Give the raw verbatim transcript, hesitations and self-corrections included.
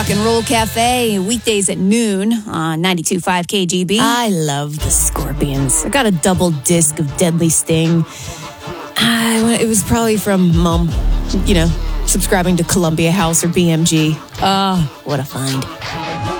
Rock and Roll Cafe, weekdays at noon on ninety-two point five K G B. I love the Scorpions. I got a double disc of Deadly Sting. I, it was probably from Mom, you know, subscribing to Columbia House or B M G. Oh, what a find.